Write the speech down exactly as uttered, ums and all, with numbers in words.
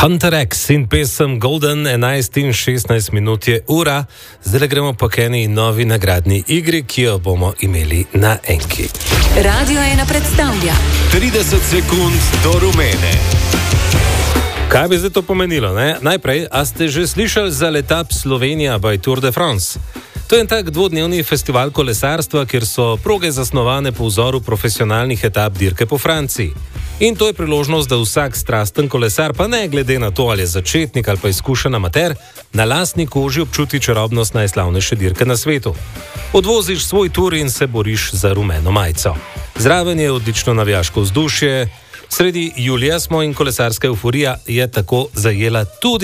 Hunter X in pesem Golden, enajst in šestnajst minut je ura, zdaj gremo pa k eni novi nagradni igri, ki jo bomo imeli na Enki. Radio ena predstavlja trideset sekund do rumene. Kaj bi zdaj to pomenilo, ne? Najprej, a ste že slišali za letap Slovenija by Tour de France? To je en tak dvodnevni festival kolesarstva, kjer so proge zasnovane po vzoru profesionalnih etap dirke po Franciji. In to je priložnost, da vsak strasten kolesar, pa ne glede na to, ali je začetnik ali pa izkušen amater, na lastni koži občuti čarobnost najslavnejše dirke na svetu. Odvoziš svoj tur in se boriš za rumeno majico. Zraven je odlično navijaško vzdušje, sredi julija smo in kolesarska evforija je tako zajela tudi